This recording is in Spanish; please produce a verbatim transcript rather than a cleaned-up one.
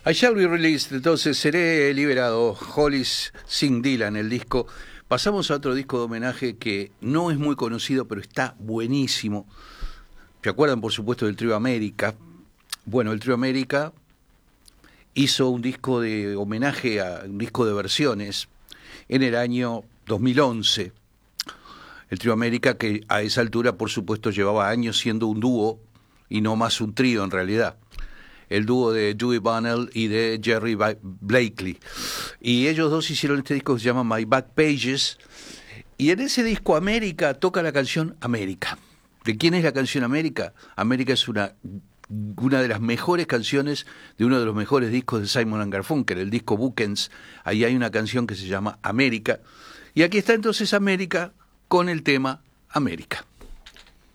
I Shall Be Released, entonces seré liberado, Hollis sin Dylan, el disco. Pasamos a otro disco de homenaje que no es muy conocido, pero está buenísimo. ¿Se acuerdan, por supuesto, del Trío América? Bueno, el Trío América hizo un disco de homenaje, a un disco de versiones, en el año dos mil once. El Trío América, que a esa altura, por supuesto, llevaba años siendo un dúo y no más un trío en realidad. El dúo de Dewey Bunnell y de Jerry Blakely. Y ellos dos hicieron este disco que se llama My Back Pages. Y en ese disco América toca la canción América. ¿De quién es la canción América? América es una, una de las mejores canciones de uno de los mejores discos de Simon and Garfunkel, el disco Bookends. Ahí hay una canción que se llama América. Y aquí está entonces América con el tema América.